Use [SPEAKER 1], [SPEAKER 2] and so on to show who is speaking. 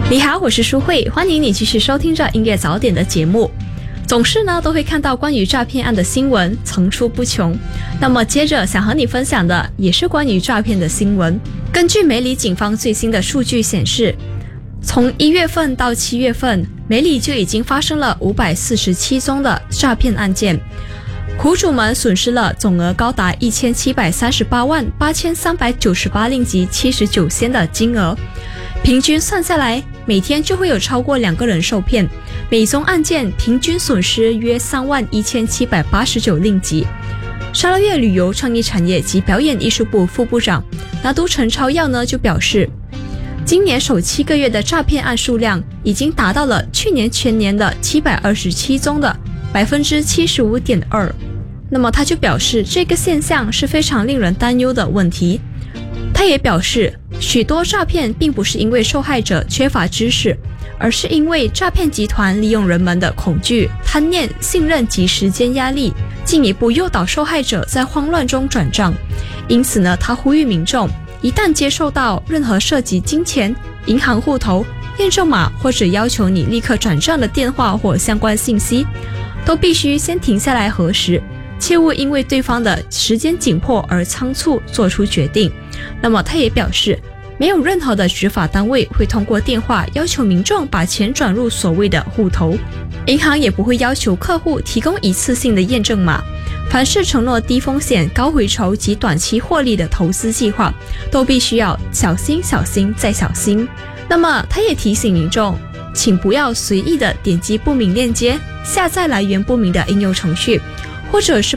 [SPEAKER 1] 你好，我是舒慧，欢迎你继续收听着音乐早点的节目。总是呢都会看到关于诈骗案的新闻层出不穷，那么接着想和你分享的也是关于诈骗的新闻。根据梅里警方最新的数据显示，从1月份到7月份，梅里就已经发生了547宗的诈骗案件，苦主们损失了总额高达1738万8398令吉79仙的金额，平均算下来，每天就会有超过2个人受骗，每宗案件平均损失约3万1789令吉。沙拉越旅游创意产业及表演艺术部副部长拿督陈超耀呢就表示，今年首7个月的诈骗案数量已经达到了去年全年的727宗的 75.2%。那么他就表示，这个现象是非常令人担忧的问题。他也表示，许多诈骗并不是因为受害者缺乏知识，而是因为诈骗集团利用人们的恐惧、贪念、信任及时间压力，进一步诱导受害者在慌乱中转账。因此呢，他呼吁民众一旦接受到任何涉及金钱、银行户头、验证码或者要求你立刻转账的电话或相关信息，都必须先停下来核实，切勿因为对方的时间紧迫而仓促做出决定。那么他也表示，没有任何的执法单位会通过电话要求民众把钱转入所谓的户头，银行也不会要求客户提供一次性的验证码。凡是承诺低风险、高回酬及短期获利的投资计划，都必须要小心、小心再小心。那么他也提醒民众，请不要随意的点击不明链接，下载来源不明的应用程序，或者是